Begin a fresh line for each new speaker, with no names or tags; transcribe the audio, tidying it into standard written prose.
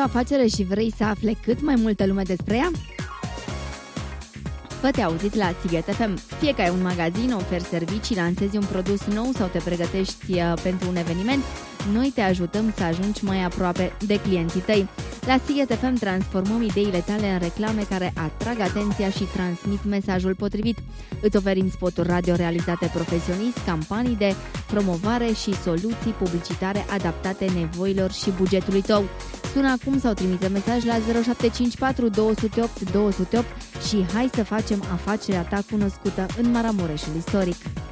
afacere și vrei să afle cât mai multă lume despre ea? Fă-te auzit la Sighet FM. Fie că ai un magazin, oferi servicii, lansezi un produs nou sau te pregătești pentru un eveniment, noi te ajutăm să ajungi mai aproape de clienții tăi. La Sighet FM transformăm ideile tale în reclame care atrag atenția și transmit mesajul potrivit. Îți oferim spoturi radio realizate profesionist, campanii de promovare și soluții publicitare adaptate nevoilor și bugetului tău. Sună acum sau trimite mesaj la 0754 208 208 și hai să facem afacerea ta cunoscută în Maramureșul istoric.